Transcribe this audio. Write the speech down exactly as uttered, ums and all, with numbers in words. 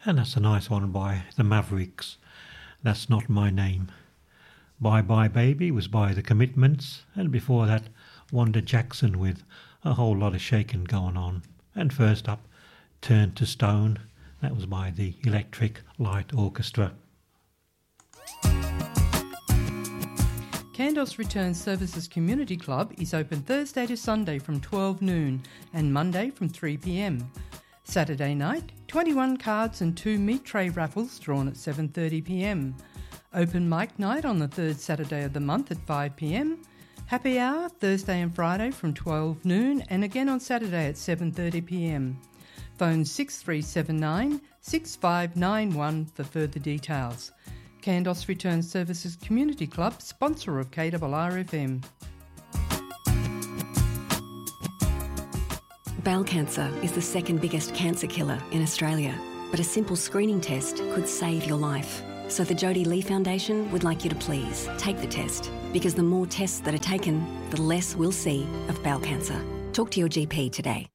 And that's a nice one by the Mavericks. That's Not My Name. Bye Bye Baby was by The Commitments, and before that, Wanda Jackson with A Whole Lot of Shaking Going On. And first up, Turn to Stone. That was by the Electric Light Orchestra. Kandos Return Services Community Club is open Thursday to Sunday from twelve noon and Monday from three p m. Saturday night, twenty-one cards and two meat tray raffles drawn at seven thirty p m. Open mic night on the third Saturday of the month at five p m. Happy hour Thursday and Friday from twelve noon and again on Saturday at seven thirty p m. Phone six three seven nine, six five nine one for further details. Kandos Return Services Community Club, sponsor of K R R F M. Bowel cancer is the second biggest cancer killer in Australia, but a simple screening test could save your life. So the Jodie Lee Foundation would like you to please take the test, because the more tests that are taken, the less we'll see of bowel cancer. Talk to your G P today.